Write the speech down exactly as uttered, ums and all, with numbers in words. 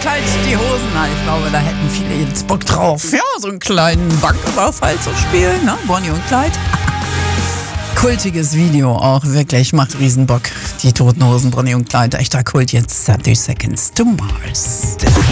Clyde, die Hosen. Na, ich glaube, da hätten viele jetzt Bock drauf. Ja, so einen kleinen Banküberfall zu spielen, ne? Bonnie und Clyde. Kultiges Video auch, wirklich, macht riesen Bock. Die Toten Hosen, Bonnie und Clyde, echter Kult. Jetzt thirty Seconds to Mars.